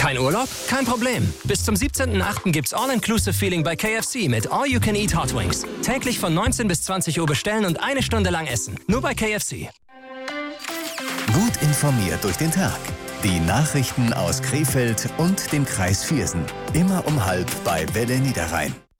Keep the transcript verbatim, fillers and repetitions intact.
Kein Urlaub? Kein Problem. Bis zum siebzehnten achten gibt's All-Inclusive-Feeling bei K F C mit All You Can Eat Hot Wings. Täglich von neunzehn bis zwanzig Uhr bestellen und eine Stunde lang essen. Nur bei K F C. Gut informiert durch den Tag. Die Nachrichten aus Krefeld und dem Kreis Viersen. Immer um halb bei Welle Niederrhein.